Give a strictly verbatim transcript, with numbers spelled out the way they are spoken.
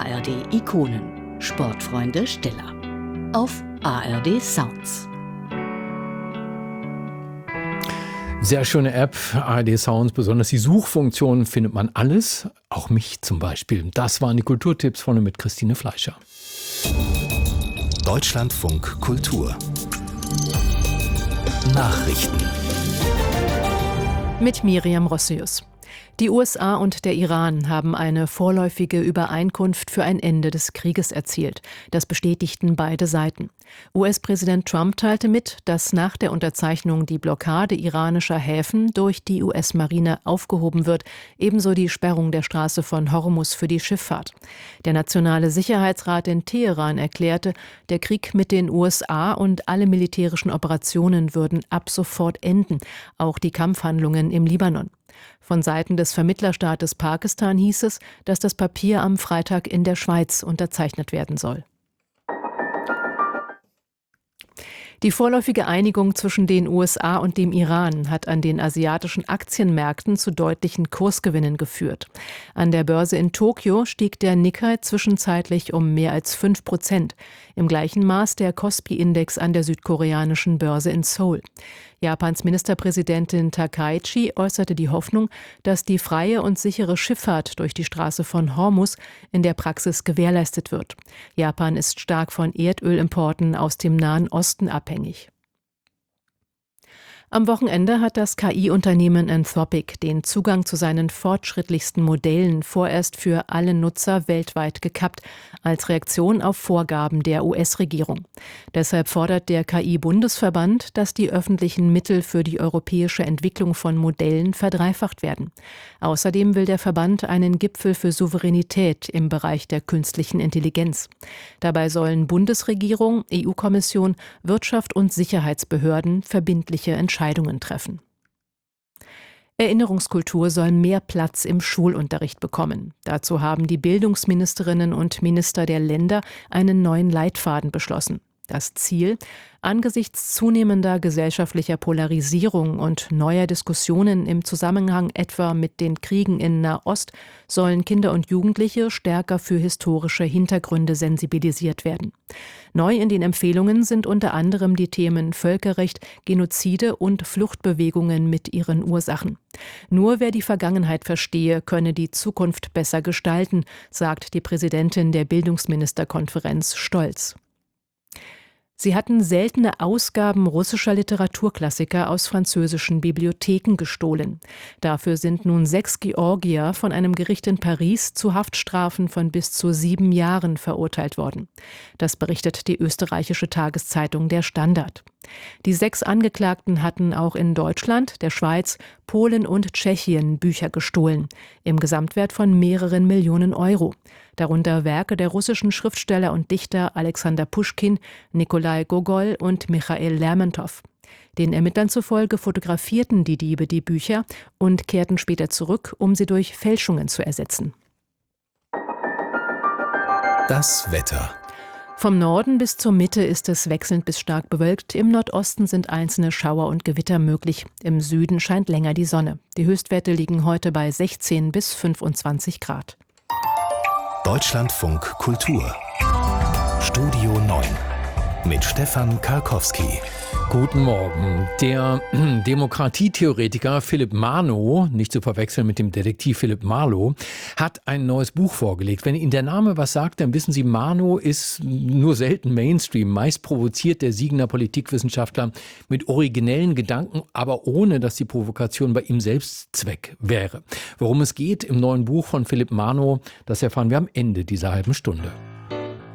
A R D-Ikonen. Sportfreunde Stiller. Auf A R D Sounds. Sehr schöne App, A R D Sounds, besonders die Suchfunktion findet man alles, auch mich zum Beispiel. Das waren die Kulturtipps von und mit Christine Fleischer. Deutschlandfunk Kultur Nachrichten mit Miriam Rossius. Die U S A und der Iran haben eine vorläufige Übereinkunft für ein Ende des Krieges erzielt. Das bestätigten beide Seiten. U S-Präsident Trump teilte mit, dass nach der Unterzeichnung die Blockade iranischer Häfen durch die U S-Marine aufgehoben wird, ebenso die Sperrung der Straße von Hormuz für die Schifffahrt. Der Nationale Sicherheitsrat in Teheran erklärte, der Krieg mit den U S A und alle militärischen Operationen würden ab sofort enden, auch die Kampfhandlungen im Libanon. Von Seiten des Vermittlerstaates Pakistan hieß es, dass das Papier am Freitag in der Schweiz unterzeichnet werden soll. Die vorläufige Einigung zwischen den U S A und dem Iran hat an den asiatischen Aktienmärkten zu deutlichen Kursgewinnen geführt. An der Börse in Tokio stieg der Nikkei zwischenzeitlich um mehr als fünf Prozent. Im gleichen Maß der Kospi-Index an der südkoreanischen Börse in Seoul. Japans Ministerpräsidentin Takaichi äußerte die Hoffnung, dass die freie und sichere Schifffahrt durch die Straße von Hormuz in der Praxis gewährleistet wird. Japan ist stark von Erdölimporten aus dem Nahen Osten abhängig. Am Wochenende hat das K I-Unternehmen Anthropic den Zugang zu seinen fortschrittlichsten Modellen vorerst für alle Nutzer weltweit gekappt, als Reaktion auf Vorgaben der U S-Regierung. Deshalb fordert der K I-Bundesverband, dass die öffentlichen Mittel für die europäische Entwicklung von Modellen verdreifacht werden. Außerdem will der Verband einen Gipfel für Souveränität im Bereich der künstlichen Intelligenz. Dabei sollen Bundesregierung, E U-Kommission, Wirtschaft und Sicherheitsbehörden verbindliche Entscheidungen Entscheidungen treffen. Erinnerungskultur soll mehr Platz im Schulunterricht bekommen. Dazu haben die Bildungsministerinnen und Minister der Länder einen neuen Leitfaden beschlossen. Das Ziel: Angesichts zunehmender gesellschaftlicher Polarisierung und neuer Diskussionen im Zusammenhang etwa mit den Kriegen in Nahost sollen Kinder und Jugendliche stärker für historische Hintergründe sensibilisiert werden. Neu in den Empfehlungen sind unter anderem die Themen Völkerrecht, Genozide und Fluchtbewegungen mit ihren Ursachen. Nur wer die Vergangenheit verstehe, könne die Zukunft besser gestalten, sagt die Präsidentin der Bildungsministerkonferenz stolz. Sie hatten seltene Ausgaben russischer Literaturklassiker aus französischen Bibliotheken gestohlen. Dafür sind nun sechs Georgier von einem Gericht in Paris zu Haftstrafen von bis zu sieben Jahren verurteilt worden. Das berichtet die österreichische Tageszeitung Der Standard. Die sechs Angeklagten hatten auch in Deutschland, der Schweiz, Polen und Tschechien Bücher gestohlen, im Gesamtwert von mehreren Millionen Euro. Darunter Werke der russischen Schriftsteller und Dichter Alexander Puschkin, Nikolai Gogol und Michail Lermontow. Den Ermittlern zufolge fotografierten die Diebe die Bücher und kehrten später zurück, um sie durch Fälschungen zu ersetzen. Das Wetter. Vom Norden bis zur Mitte ist es wechselnd bis stark bewölkt. Im Nordosten sind einzelne Schauer und Gewitter möglich. Im Süden scheint länger die Sonne. Die Höchstwerte liegen heute bei sechzehn bis fünfundzwanzig Grad. Deutschlandfunk Kultur Studio neun mit Stefan Karkowski. Guten Morgen. Der Demokratietheoretiker Philipp Mano, nicht zu verwechseln mit dem Detektiv Philipp Marlowe, hat ein neues Buch vorgelegt. Wenn Ihnen der Name was sagt, dann wissen Sie, Mano ist nur selten Mainstream. Meist provoziert der Siegner Politikwissenschaftler mit originellen Gedanken, aber ohne, dass die Provokation bei ihm Selbstzweck wäre. Worum es geht im neuen Buch von Philipp Mano, das erfahren wir am Ende dieser halben Stunde.